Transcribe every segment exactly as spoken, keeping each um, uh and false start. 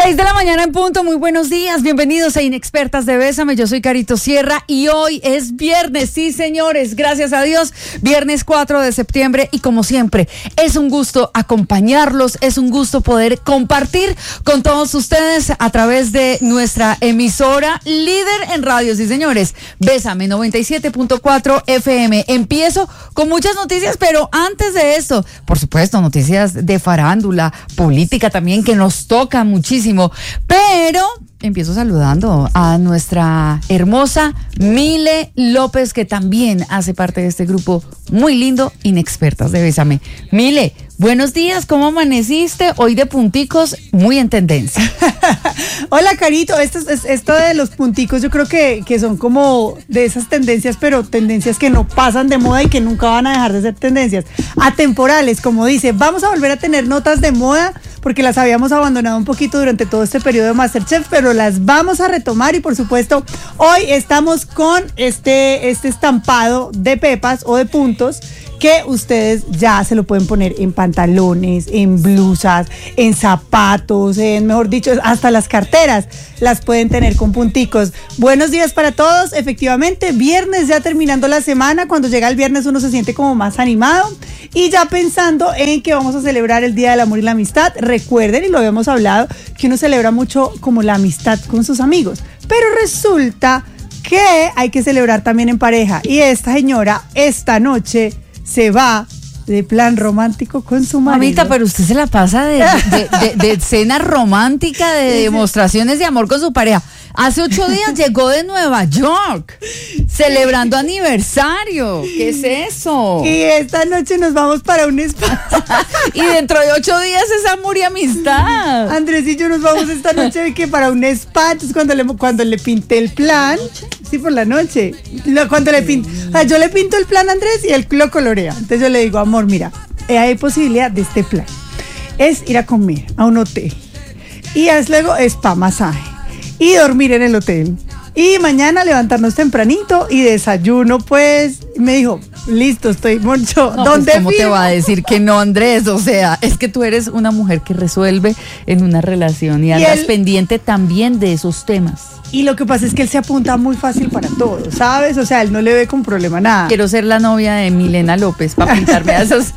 seis de la mañana en punto, muy buenos días, bienvenidos a Inexpertas de Bésame, yo soy Carito Sierra y hoy es viernes, sí señores, gracias a Dios, viernes cuatro de septiembre y como siempre, es un gusto acompañarlos, es un gusto poder compartir con todos ustedes a través de nuestra emisora líder en radio, sí señores, Bésame noventa y siete punto cuatro F M. Empiezo con muchas noticias, pero antes de esto, por supuesto, noticias de farándula, política también que nos toca muchísimo, pero empiezo saludando a nuestra hermosa Mile López, que también hace parte de este grupo muy lindo, Inexpertas de Bésame. Mile, buenos días, ¿cómo amaneciste? Hoy de punticos, muy en tendencia. Hola, Carito, esto, es, esto de los punticos yo creo que, que son como de esas tendencias, pero tendencias que no pasan de moda y que nunca van a dejar de ser tendencias. Atemporales, como dice, vamos a volver a tener notas de moda porque las habíamos abandonado un poquito durante todo este periodo de MasterChef, pero las vamos a retomar y por supuesto hoy estamos con este, este estampado de pepas o de puntos que ustedes ya se lo pueden poner en pantalones, en blusas, en zapatos, en, mejor dicho, hasta las carteras las pueden tener con punticos. Buenos días para todos, efectivamente, viernes ya terminando la semana, cuando llega el viernes uno se siente como más animado y ya pensando en que vamos a celebrar el Día del Amor y la Amistad. Recuerden, y lo habíamos hablado, que uno celebra mucho como la amistad con sus amigos, pero resulta que hay que celebrar también en pareja y esta señora esta noche se va de plan romántico con su marido. Mamita, pero usted se la pasa de, de, de, de escena romántica, de demostraciones de amor con su pareja. Hace ocho días llegó de Nueva York, celebrando aniversario. ¿Qué es eso? Y esta noche nos vamos para un spa. Y dentro de ocho días es amor y amistad. Andrés y yo nos vamos esta noche que para un spa. Entonces cuando le, cuando le pinté el plan, sí, por la noche. Cuando le pinté, o sea, yo le pinto el plan a Andrés y él lo colorea. Entonces yo le digo, amor, mira, hay posibilidad de este plan. Es ir a comer a un hotel. Y es luego spa, masaje. Y dormir en el hotel. Y mañana levantarnos tempranito y desayuno, pues. Me dijo, listo, estoy mucho. No, ¿Dónde pues, ¿cómo firmo? te va a decir que no, Andrés? O sea, es que tú eres una mujer que resuelve en una relación y andas él, pendiente también de esos temas. Y lo que pasa es que él se apunta muy fácil para todo, ¿sabes? O sea, él no le ve con problema nada. Quiero ser la novia de Milena López para pintarme a esos,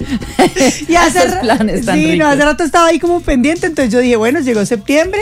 y hace, a esos planes tan sí, ricos. No, hace rato estaba ahí como pendiente, entonces yo dije, bueno, llegó septiembre,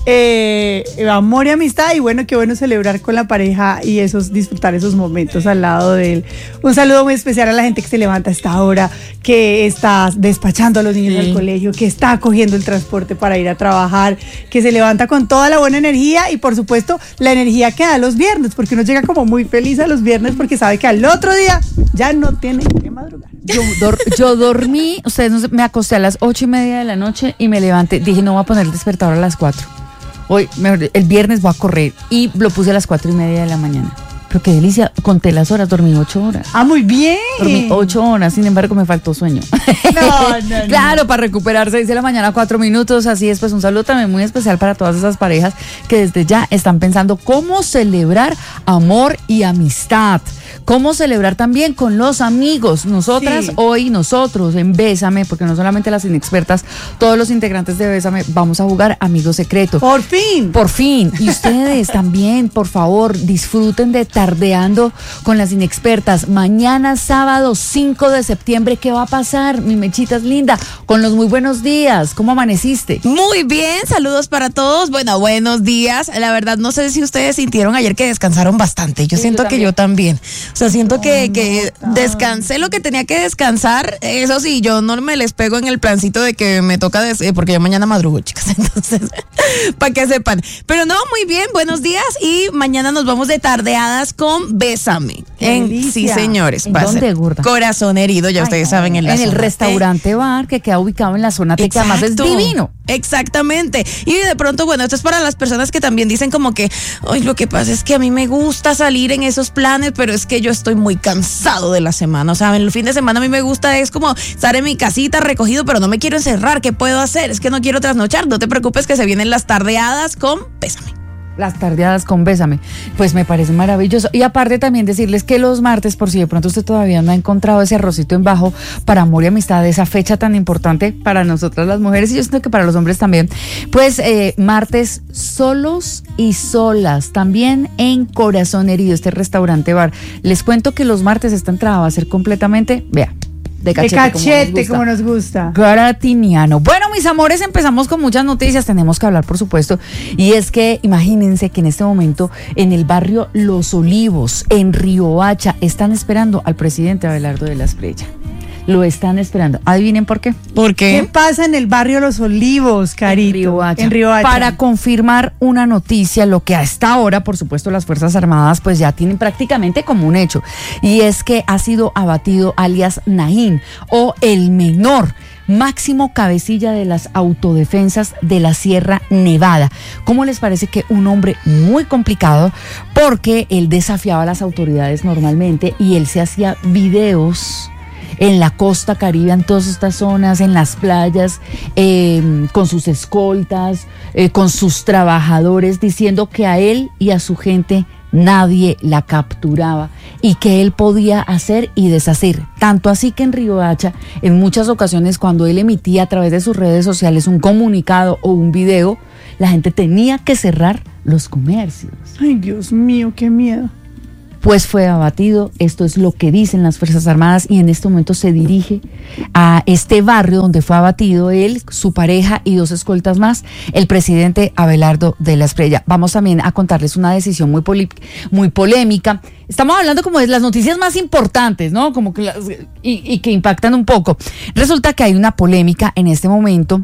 eh, amor y amistad, y bueno, qué bueno celebrar con la pareja y esos disfrutar esos momentos al lado de él. Un saludo muy especial a la gente que se levanta a esta hora, que está despachando a los niños sí. al colegio, que está cogiendo el transporte para ir a trabajar, que se levanta con toda la buena energía y por supuesto la energía que da los viernes, porque uno llega como muy feliz a los viernes porque sabe que al otro día ya no tiene que madrugar. Yo, dor, yo dormí, ustedes no sé, me acosté a las ocho y media de la noche y me levanté, dije no voy a poner el despertador a las cuatro. Hoy, mejor, el viernes voy a correr y lo puse a las cuatro y media de la mañana. Pero qué delicia, conté las horas, dormí ocho horas. Ah, muy bien. Dormí ocho horas, sin embargo me faltó sueño. No, no, claro, no. Para recuperar seis de la mañana, cuatro minutos, así es, pues un saludo también muy especial para todas esas parejas que desde ya están pensando cómo celebrar amor y amistad. Cómo celebrar también con los amigos. Nosotras sí. Hoy, nosotros en Bésame, porque no solamente las inexpertas, todos los integrantes de Bésame vamos a jugar Amigo Secreto. Por fin. Por fin. Y ustedes también, por favor, disfruten de Tardeando con las Inexpertas. Mañana, sábado cinco de septiembre, ¿qué va a pasar, mi Mechita es linda? Con los muy buenos días. ¿Cómo amaneciste? Muy bien, saludos para todos. Bueno, buenos días. La verdad, no sé si ustedes sintieron ayer que descansaron bastante. Yo sí, siento yo que yo también. O sea, siento no, que, que no, descansé lo que tenía que descansar. Eso sí, yo no me les pego en el plancito de que me toca, des- porque yo mañana madrugo, chicas. Entonces, para que sepan. Pero no, muy bien, buenos días. Y mañana nos vamos de tardeadas con Bésame. En, sí, señores. ¿En dónde, gorda? Corazón Herido, ya Ay, ustedes no, saben. En, la en el zona restaurante T. bar que queda ubicado en la zona T, que además es divino. Exactamente. Y de pronto, bueno, esto es para las personas que también dicen como que, ay, lo que pasa es que a mí me gusta salir en esos planes, pero es que yo estoy muy cansado de la semana. O sea, el fin de semana a mí me gusta es como estar en mi casita recogido, pero no me quiero encerrar. ¿Qué puedo hacer? Es que no quiero trasnochar. No te preocupes que se vienen las tardeadas con Bésame. las tardeadas con Bésame. Pues me parece maravilloso. Y aparte también decirles que los martes, por si de pronto usted todavía no ha encontrado ese arrocito en bajo para amor y amistad, esa fecha tan importante para nosotras las mujeres y yo siento que para los hombres también, pues eh, martes solos y solas, también en Corazón Herido, este restaurante bar. Les cuento que los martes esta entrada va a ser completamente, vea, de cachete, de cachete como nos gusta. Gratiniano. Bueno, mis amores, empezamos con muchas noticias. Tenemos que hablar, por supuesto. Y es que imagínense que en este momento en el barrio Los Olivos, en Riohacha, están esperando al presidente Abelardo de la Espriella. Lo están esperando. ¿Adivinen por qué? ¿Por qué? ¿Qué pasa en el barrio Los Olivos, Carito? En Riohacha. En Riohacha. Para confirmar una noticia, lo que a esta hora, por supuesto, las Fuerzas Armadas pues ya tienen prácticamente como un hecho. Y es que ha sido abatido alias Naín, o el menor, máximo cabecilla de las autodefensas de la Sierra Nevada. ¿Cómo les parece que un hombre muy complicado? Porque él desafiaba a las autoridades normalmente y él se hacía videos en la costa caribe, en todas estas zonas, en las playas, eh, con sus escoltas, eh, con sus trabajadores, diciendo que a él y a su gente nadie la capturaba y que él podía hacer y deshacer. Tanto así que en Riohacha, en muchas ocasiones, cuando él emitía a través de sus redes sociales un comunicado o un video, la gente tenía que cerrar los comercios. Ay, Dios mío, qué miedo. Pues fue abatido. Esto es lo que dicen las Fuerzas Armadas y en este momento se dirige a este barrio donde fue abatido él, su pareja y dos escoltas más, el presidente Abelardo de la Espriella. Vamos también a contarles una decisión muy, poli- muy polémica. Estamos hablando como de las noticias más importantes, ¿no? Como que las, y, y que impactan un poco. Resulta que hay una polémica en este momento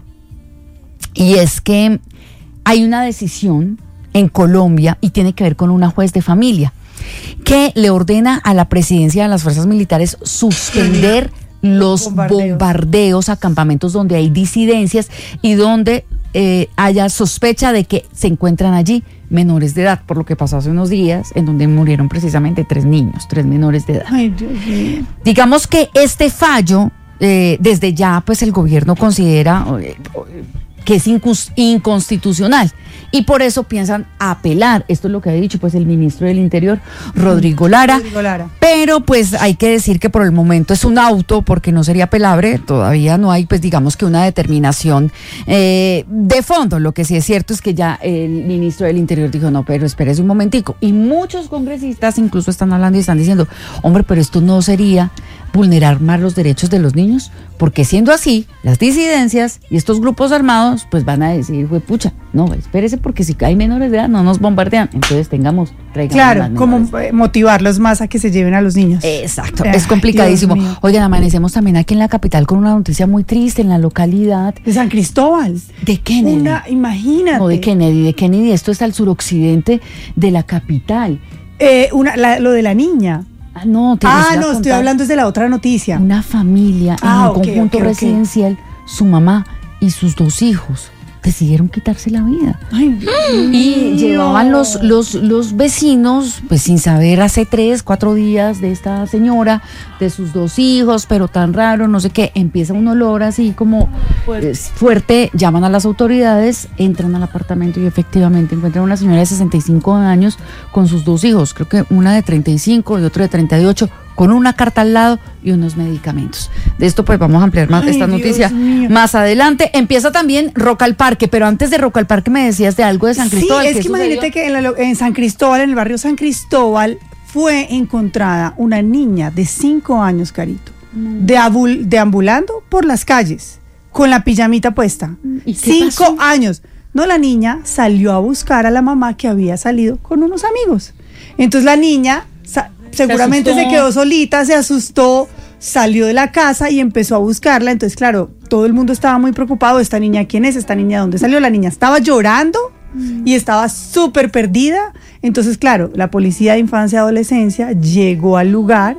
y es que hay una decisión en Colombia y tiene que ver con una juez de familia que le ordena a la presidencia de las fuerzas militares suspender los bombardeos. bombardeos a campamentos donde hay disidencias y donde eh, haya sospecha de que se encuentran allí menores de edad, por lo que pasó hace unos días, en donde murieron precisamente tres niños, tres menores de edad. Ay, Dios mío. Digamos que este fallo, eh, desde ya, pues el gobierno considera eh, que es incus- inconstitucional. Y por eso piensan apelar. Esto es lo que ha dicho pues el ministro del Interior, Rodrigo Lara. Rodrigo Lara. Pero pues hay que decir que por el momento es un auto porque no sería apelable. Todavía no hay pues digamos que una determinación eh, de fondo. Lo que sí es cierto es que ya el ministro del Interior dijo, no, pero espérese un momentico. Y muchos congresistas incluso están hablando y están diciendo, hombre, pero esto no sería vulnerar más los derechos de los niños, porque siendo así, las disidencias y estos grupos armados pues van a decir, fue pucha, no, espérese porque si hay menores de edad no nos bombardean, entonces tengamos, traigamos Claro, más como menores. motivarlos más a que se lleven a los niños. Exacto, Ay, es complicadísimo. Dios mío. Oigan, amanecemos también aquí en la capital con una noticia muy triste en la localidad De San Cristóbal. de Kennedy. Una, imagínate. No, de Kennedy, de Kennedy, esto está al suroccidente de la capital. Eh, una, la- lo de la niña. Ah, no, te les Ah, voy a no, estoy contar. hablando desde la otra noticia. Una familia Ah, en un ok, conjunto ok, ok. residencial, su mamá y sus dos hijos decidieron quitarse la vida. Ay, Dios Y mío. llevaban los, los, los vecinos, pues sin saber hace tres, cuatro días de esta señora, de sus dos hijos, pero tan raro, no sé qué, empieza un olor así como Fuerte. eh, fuerte, llaman a las autoridades, entran al apartamento y efectivamente encuentran una señora de sesenta y cinco años con sus dos hijos, creo que una de treinta y cinco y otro de treinta y ocho, con una carta al lado y unos medicamentos. De esto pues vamos a ampliar más Ay, esta Dios noticia mío. más adelante. Empieza también Rock al Parque, pero antes de Rock al Parque me decías de algo de San Cristóbal. Sí, es ¿qué que sucedió? imagínate que en, la lo- en San Cristóbal, en el barrio San Cristóbal, fue encontrada una niña de cinco años, Carito, de abul- deambulando por las calles, con la pijamita puesta. ¿Y qué Cinco pasó? años. No, la niña salió a buscar a la mamá que había salido con unos amigos. Entonces la niña sa- seguramente se, asustó. quedó solita, se asustó, salió de la casa y empezó a buscarla. Entonces, claro, todo el mundo estaba muy preocupado. ¿Esta niña quién es? ¿Esta niña dónde salió? La niña estaba llorando y estaba súper perdida. Entonces, claro, la policía de infancia y adolescencia llegó al lugar.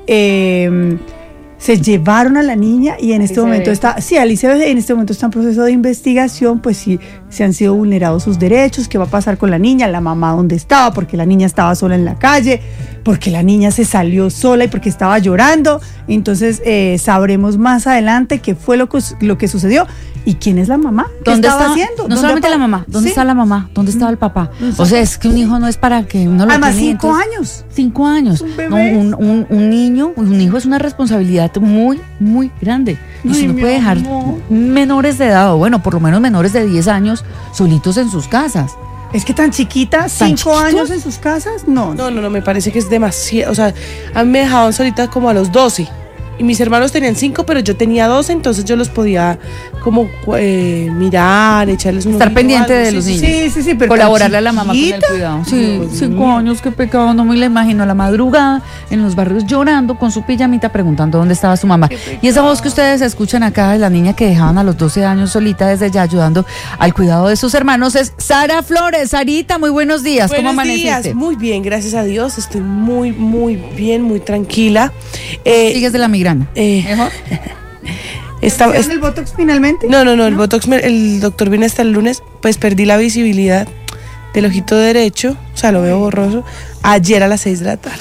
eh, se llevaron a la niña y en este Alicia momento B. está, sí, Alicia B. en este momento está en proceso de investigación, pues sí, se han sido vulnerados sus derechos, qué va a pasar con la niña, la mamá dónde estaba, porque la niña estaba sola en la calle, porque la niña se salió sola y porque estaba llorando. Entonces eh, sabremos más adelante qué fue lo que, lo que sucedió ¿y quién es la mamá? ¿Qué ¿Dónde estaba estaba, haciendo? No ¿Dónde solamente apa- la mamá, ¿dónde Sí. está la mamá? ¿Dónde estaba el papá? O sea, es que un hijo no es para que uno lo Además, tiene, cinco entonces- años. Cinco años. Un bebé. No, un, un, un niño, un hijo es una responsabilidad muy, muy grande. Y Ay, si no mi puede dejar amor. menores de edad, o bueno, por lo menos menores de diez años, solitos en sus casas. Es que tan chiquita, ¿Tan cinco chiquitos? años en sus casas, no. No, no, no, me parece que es demasiado. O sea, a mí me dejaban solita como a los doce. Y mis hermanos tenían cinco, pero yo tenía doce, entonces yo los podía como eh, mirar, echarles un Estar ojito o pendiente algo, de sí, los sí, niños. Sí, sí, sí, pero Colaborarle tan a la mamá con el chiquita. cuidado. Sí, Dios cinco mío. años, qué pecado, no me la imagino. A la madrugada, en los barrios llorando con su pijamita, preguntando dónde estaba su mamá. Y esa voz que ustedes escuchan acá de la niña que dejaban a los doce años solita desde ya ayudando al cuidado de sus hermanos es Sara Flores. Sarita, muy buenos días. ¿Cómo Buenos amaneciste? días, muy bien, gracias a Dios. Estoy muy, muy bien, muy tranquila. Eh, Sigues de la migrana. eh, ¿Mejor? esta- ¿Hicieron es- el Botox finalmente? no, no, no, el Botox, me- el doctor viene hasta el lunes, pues perdí la visibilidad del ojito derecho, o sea, lo veo borroso, ayer a las seis de la tarde.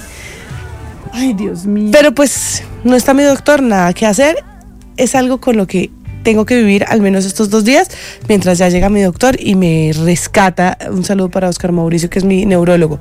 Ay, Dios mío. Pero pues no está mi doctor, nada que hacer, es algo con lo que tengo que vivir al menos estos dos días, mientras ya llega mi doctor y me rescata. Un saludo para Oscar Mauricio, que es mi neurólogo.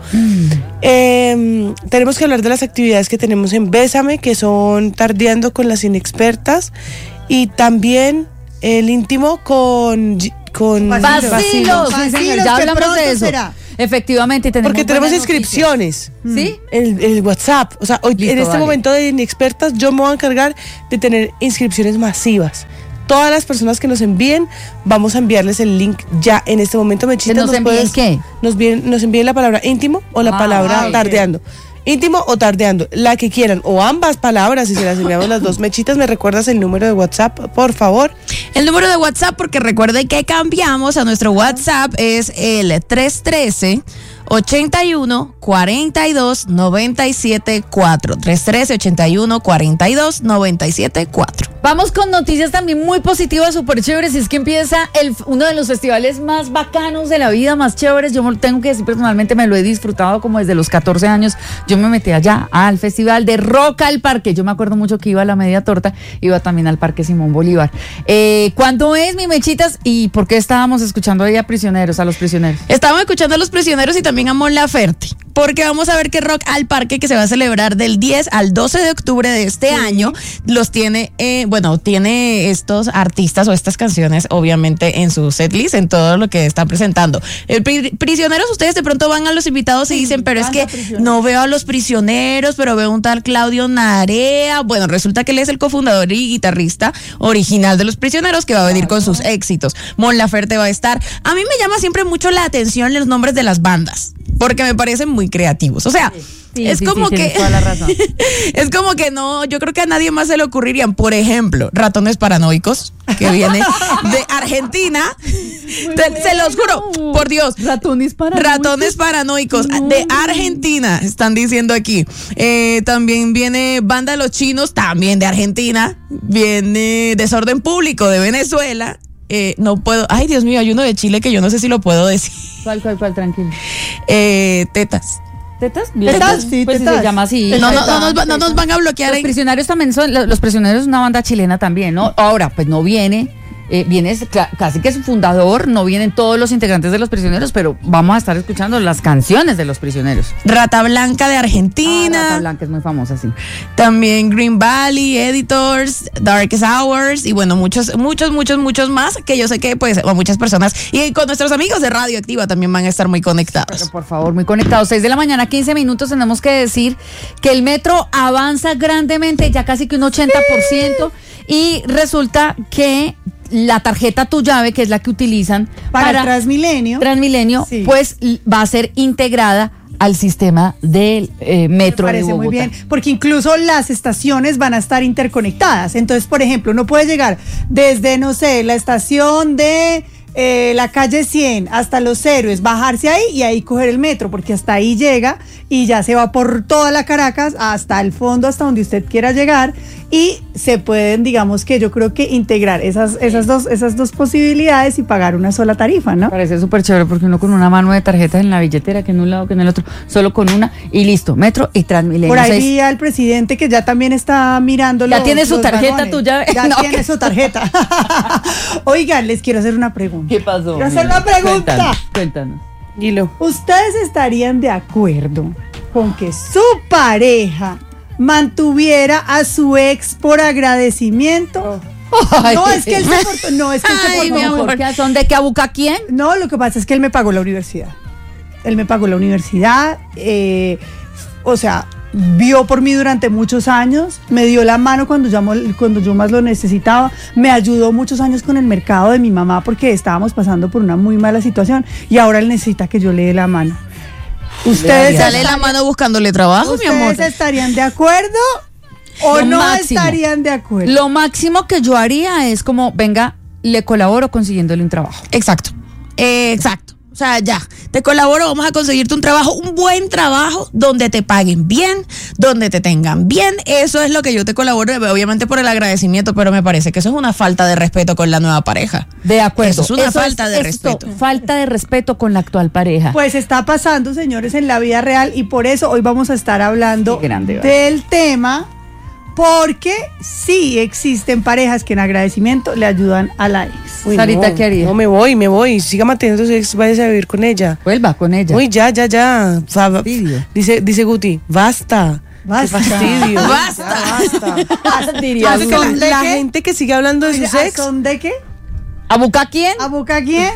Eh, tenemos que hablar de las actividades que tenemos en Bésame, que son Tardeando con las Inexpertas, y también el íntimo con... con Vacilos. Vacilos, sí, Vacilos, señor, que ya hablamos pronto de eso. será. Efectivamente, tenemos porque tenemos buenas inscripciones. noticias. ¿Sí? El, el WhatsApp, o sea, hoy, Listo, en este dale. momento de Inexpertas yo me voy a encargar de tener inscripciones masivas. Todas las personas que nos envíen, vamos a enviarles el link ya en este momento. Mechita, ¿Que nos envíen qué? Nos envíen, nos envíen la palabra íntimo o la Ah, palabra ok. tardeando. Íntimo o tardeando, la que quieran, o ambas palabras, y se las enviamos las dos. Mechitas, ¿me recuerdas el número de WhatsApp, por favor? El número de WhatsApp, porque recuerde que cambiamos a nuestro WhatsApp, es el tres uno tres, ochenta y uno, cuarenta y dos, noventa y siete, cuatro. tres uno tres, ochenta y uno, cuarenta y dos, noventa y siete, cuatro. Vamos con noticias también muy positivas, súper chéveres. Y es que empieza el, uno de los festivales más bacanos de la vida, más chéveres. Yo me- tengo que decir personalmente, me lo he disfrutado como desde los catorce años. Yo me metí allá al festival de Rock al Parque. Yo me acuerdo mucho que iba a la Media Torta, iba también al Parque Simón Bolívar. Eh, ¿Cuándo es, mi Mechitas? ¿Y por qué estábamos escuchando ahí a prisioneros, a los prisioneros? Estamos escuchando a los prisioneros y también a Mon Laferte, porque vamos a ver que Rock al Parque, que se va a celebrar del diez al doce de octubre de este año, los tiene, eh, bueno, tiene estos artistas o estas canciones, obviamente, en su setlist, en todo lo que está presentando. El pri- prisioneros, ustedes de pronto van a los invitados y dicen, pero es que no veo a los prisioneros, pero veo un tal Claudio Narea. Bueno, resulta que él es el cofundador y guitarrista original de los prisioneros, que va a venir con sus éxitos. Mon Laferte va a estar. A mí me llama siempre mucho la atención los nombres de las bandas, porque me parecen muy creativos. O sea, Sí, es sí, como sí, que tienes toda la razón. es como que no, yo creo que a nadie más se le ocurrirían. Por ejemplo, Ratones Paranoicos, que viene de Argentina. Te- se los juro, por Dios. Ratones para Ratones Paranoicos de Argentina, están diciendo aquí. Eh, también viene Banda de los Chinos, también de Argentina. Viene Desorden Público de Venezuela. Eh, no puedo, ay Dios mío, hay uno de Chile que yo no sé si lo puedo decir. ¿Cuál, cuál, cuál? Tranquilo. Eh, tetas. ¿Tetas? Tetas, sí, Pues si tetas. se llama así. No, no, no, nos, va- no nos van a bloquear Los en- prisioneros también son, lo- los prisioneros es una banda chilena también, ¿no? Ahora, pues no viene, eh, viene es cla- casi que su fundador, no vienen todos los integrantes de los prisioneros, pero vamos a estar escuchando las canciones de los prisioneros. Rata Blanca de Ah, Argentina. Rata Blanca es muy famosa, sí. También Green Valley, Editors, Darkest Hours y bueno, muchos, muchos, muchos, muchos más que yo sé que pues a muchas personas y con nuestros amigos de Radio Activa también van a estar muy Pero conectados. por favor, muy conectados. seis de la mañana, quince minutos, tenemos que decir que el metro avanza grandemente, ya casi que un ochenta por ciento, y resulta que la tarjeta Tu Llave, que es la que utilizan Para Transmilenio. Transmilenio, Sí. pues l- va a ser integrada al sistema del eh, metro Me de parece Bogotá. muy bien, porque incluso las estaciones van a estar interconectadas. Entonces, por ejemplo, uno puede llegar desde, no sé, la estación de eh, la calle cien hasta Los Héroes, bajarse ahí y ahí coger el metro, porque hasta ahí llega y ya se va por toda la Caracas hasta el fondo, hasta donde usted quiera llegar. y se pueden, digamos que yo creo que integrar esas, esas, dos, esas dos posibilidades y pagar una sola tarifa, ¿no? Parece súper chévere porque uno con una mano de tarjetas en la billetera, que en un lado, que en el otro, solo con una y listo, Metro y Transmilenio. Por ahí seis. vi al presidente que ya también está mirando Ya los, tiene su los tarjeta vagones. tuya. Ya No, tiene que- su tarjeta. Oigan, les quiero hacer una pregunta. ¿Qué pasó? Quiero hacer Mira? una pregunta. Cuéntanos, cuéntanos. Dilo. ¿Ustedes estarían de acuerdo con que su pareja mantuviera a su ex por agradecimiento? No, es que él se portó, no, es que él se Ay, portó mi muy- amor. ¿Por qué? ¿Son de qué abuca quién? No, lo que pasa es que él me pagó la universidad. Él me pagó la universidad, eh, o sea, vio por mí durante muchos años, me dio la mano cuando yo, cuando yo más lo necesitaba, me ayudó muchos años con el mercado de mi mamá porque estábamos pasando por una muy mala situación y ahora él necesita que yo le dé la mano. Ustedes, Dale la estarían- mano buscándole trabajo, mi amor. ¿ustedes estarían de acuerdo o Lo no máximo. estarían de acuerdo? Lo máximo que yo haría es como, venga, le colaboro consiguiéndole un trabajo. Exacto. Eh, exacto. O sea, ya, te colaboro, vamos a conseguirte un trabajo, un buen trabajo, donde te paguen bien, donde te tengan bien. Eso es lo que yo te colaboro, obviamente por el agradecimiento, pero me parece que eso es una falta de respeto con la nueva pareja. De acuerdo. Eso es una falta de esto, respeto. Falta de respeto con la actual pareja. Pues está pasando, señores, en la vida real y por eso hoy vamos a estar hablando Qué grande, vale. del tema, porque sí existen parejas que en agradecimiento le ayudan a la ex. Uy, Sarita, no, ¿qué haría? No, me voy, me voy. Siga manteniendo su ex, váyase a vivir con ella. Vuelva con ella. Uy, ya, ya, ya. O sea, Fastidio. dice, dice Guti, basta. Basta. Qué fastidio. Basta. Ya, basta. Diría ¿Sabes que la, ¿De la qué? gente que sigue hablando de Oye, sus ¿a ex, son de qué? ¿Abuca quién? ¿A boca quién?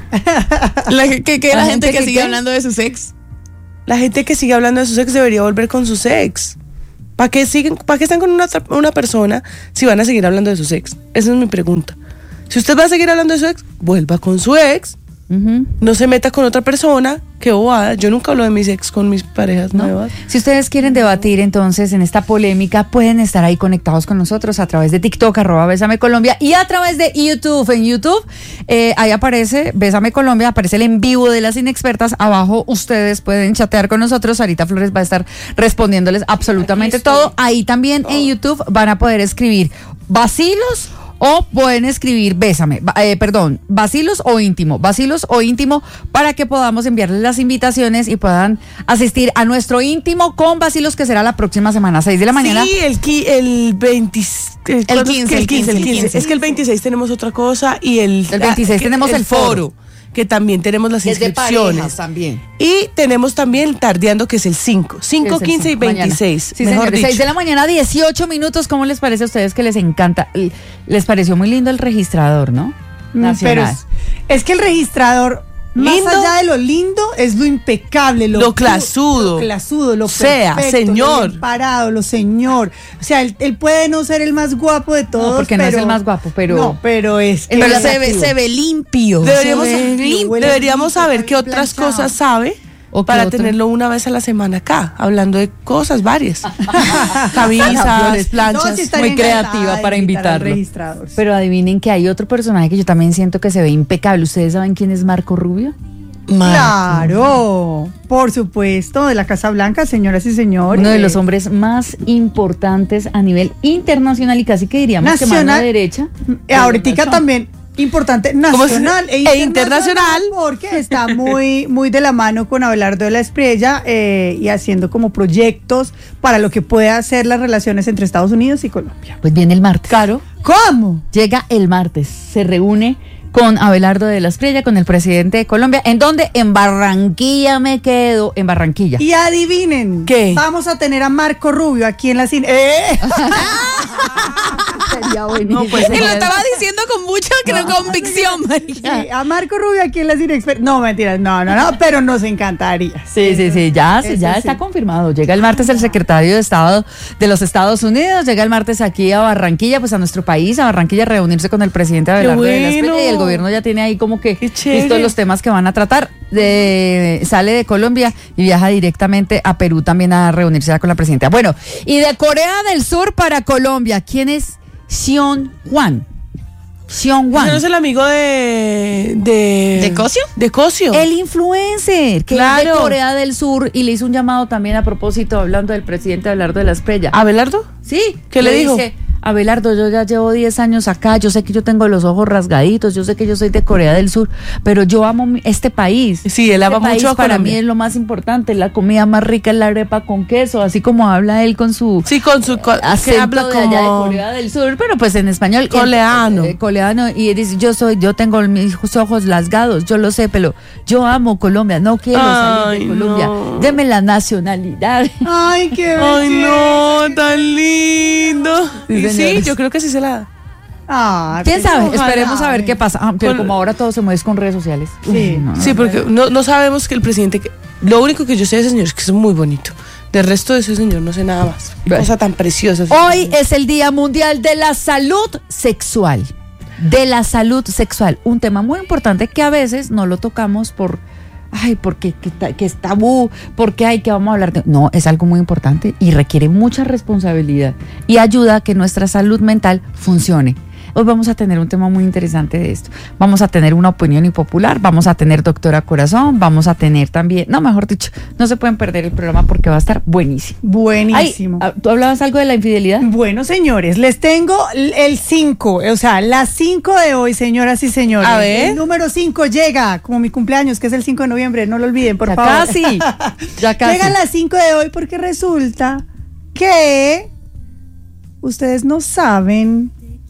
La, que, que la, La gente, gente que, que sigue qué? hablando de sus ex. la gente que sigue hablando de sus ex debería volver con sus ex. ¿Para qué siguen, para qué están con una, una persona si van a seguir hablando de sus ex? Esa es mi pregunta. Si usted va a seguir hablando de su ex, vuelva con su ex. Ujú. No se meta con otra persona. Qué bobada. Yo nunca hablo de mis ex con mis parejas ¿No? nuevas. Si ustedes quieren debatir entonces en esta polémica, pueden estar ahí conectados con nosotros a través de TikTok, arroba Bésame Colombia, y a través de YouTube. En YouTube, eh, ahí aparece Bésame Colombia, aparece el en vivo de las inexpertas. Abajo ustedes pueden chatear con nosotros. Sarita Flores va a estar respondiéndoles absolutamente todo. Ahí también en YouTube van a poder escribir vacilos o pueden escribir Bésame, va- eh, perdón, vacilos o íntimo, vacilos o íntimo, para que podamos enviarles las invitaciones y puedan asistir a nuestro íntimo con vacilos, que será la próxima semana, seis de la mañana. Sí, el, qui- el veinte, el, ¿cuándo es quince, que el quince, el el quince. quince. Es que el veintiséis tenemos otra cosa y el, El veintiséis que- tenemos el foro. que también tenemos las Es de inscripciones. parejas también. Y tenemos también Tardeando, que es el cinco. cinco, Es el quince y cinco, mañana. veintiséis. Sí, mejor señores, dicho. seis de la mañana, dieciocho minutos. ¿Cómo les parece a ustedes que les encanta? Les pareció muy lindo el registrador, ¿no? Pero Nacional. es, es que el registrador, Lindo. más allá de lo lindo, es lo impecable, lo, Lo clasudo. lo clasudo, lo Sea, perfecto, señor. lo bien parado, lo señor. O sea, él, él puede no ser el más guapo de todos, porque no es pero- el más guapo, pero- no, pero es que El Pero verdad, se ve, activo. se ve limpio. Deberíamos, se ve limpio. huele deberíamos rico, saber está qué bien otras planchado. cosas sabe ¿O qué para otra? tenerlo una vez a la semana acá, hablando de cosas varias. Camisas, Flores. planchas. No, sí estaría muy creativa encantada de para invitar al invitarlo. registrador. Pero adivinen que hay otro personaje que yo también siento que se ve impecable. ¿Ustedes saben quién es Marco Rubio? Claro, por supuesto, de la Casa Blanca, señoras y señores. Uno de los hombres más importantes a nivel internacional y casi que diríamos que mano Nacional. derecha. Eh, Ahorita también importante nacional se- e e internacional, internacional. porque está muy muy de la mano con Abelardo de la Espriella eh, y haciendo como proyectos para lo que pueda ser las relaciones entre Estados Unidos y Colombia. Pues viene el martes. Claro. ¿Cómo? Llega el martes. Se reúne con Abelardo de la Espriella, con el presidente de Colombia. ¿En dónde? En Barranquilla me quedo. En Barranquilla. Y adivinen, ¿Qué? vamos a tener a Marco Rubio aquí en la cine. ¡Eh! Sería buenísimo. No, pues, Y lo estaba diciendo con mucha creo, convicción, marica. Sí, a Marco Rubio aquí en la cine Expert. No, mentiras, no, no, no, pero nos encantaría. Sí, sí, sí, ya, se- Eso ya sí. está confirmado. Llega el martes el secretario de Estado de los Estados Unidos, llega el martes aquí a Barranquilla, pues a nuestro país, a Barranquilla, a reunirse con el presidente Abelardo de la Espriella, bueno. y el gobierno ya tiene ahí como que Qué chévere. listos los temas que van a tratar. De, sale de Colombia y viaja directamente a Perú también a reunirse ya con la presidenta. Bueno, y de Corea del Sur para Colombia, ¿quién es Sion Hwan? Sion ¿Ese Hwan. no es el amigo de... ¿De, ¿De Cosio? De Cosio. El influencer, que es de Claro. Corea del Sur, y le hizo un llamado también a propósito, hablando del presidente Abelardo de la Espriella. ¿Abelardo? Sí. ¿Qué le dijo? dice, Abelardo, yo ya llevo diez años acá, yo sé que yo tengo los ojos rasgaditos, yo sé que yo soy de Corea del Sur, pero yo amo mi- este país. Sí, él ama Este país mucho a para Colombia. mí es lo más importante, la comida más rica es la arepa con queso, así como habla él con su Sí, con su co- que acento habla de allá de como Corea del Sur, pero pues en español. Coleano. Eh, coleano, y dice, yo soy, yo tengo mis ojos rasgados, yo lo sé, pero yo amo Colombia, no quiero salir Ay, de Colombia. no. Deme la nacionalidad. Ay, qué Ay, belleza. no, tan lindo. Sí, Y sí, señores. yo creo que sí se la da. Ay, ¿Quién pues, sabe? ojalá. Esperemos a ver qué pasa. Ah, pero Con- como ahora todo se mueve con redes sociales. Sí. Uy, no, no. Sí, porque no, no sabemos que el presidente... que- Lo único que yo sé de ese señor es que es muy bonito. Del resto de ese señor no sé nada más. Qué Bueno. cosa tan preciosa. Hoy es el Día Mundial de la Salud Sexual. De la salud sexual. Un tema muy importante que a veces no lo tocamos por, ay, porque que, ta- que es tabú, porque hay que vamos a hablar de... No, es algo muy importante y requiere mucha responsabilidad y ayuda a que nuestra salud mental funcione. Hoy vamos a tener un tema muy interesante de esto. Vamos a tener una opinión impopular, vamos a tener doctora Corazón, vamos a tener también, no, mejor dicho, no se pueden perder el programa porque va a estar buenísimo. Ay, Buenísimo. ah, ¿tú hablabas algo de la infidelidad? Bueno, señores, les tengo el cinco, o sea, las cinco de hoy, señoras y señores. A ver. El número cinco llega, como mi cumpleaños, que es el cinco de noviembre, no lo olviden, por Ya favor. casi, ya casi. Llegan las cinco de hoy porque resulta que ustedes no saben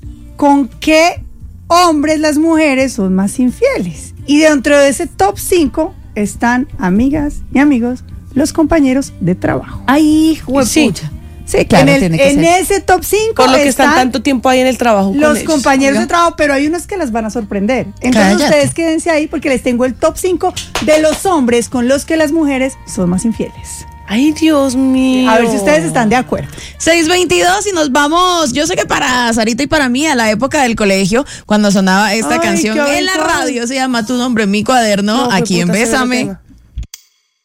con qué hombres las mujeres son más infieles. Y dentro de ese top cinco están amigas y amigos, los compañeros de trabajo. Ay, hijo de Sí. pucha. Sí, claro, en el- tiene que en ser. ese top cinco Por lo que están están tanto tiempo ahí en el trabajo con los ellos. compañeros Oiga. de trabajo, pero hay unos que las van a sorprender. Entonces Cállate. ustedes quédense ahí porque les tengo el top cinco de los hombres con los que las mujeres son más infieles. Ay, Dios mío. A ver si ustedes están de acuerdo. seis veintidós y nos vamos. Yo sé que para Sarita y para mí, a la época del colegio, cuando sonaba esta Ay, canción qué en la avanzado. radio, se llama Tu nombre en mi cuaderno, No, fue aquí en puta, severo Bésame. tema.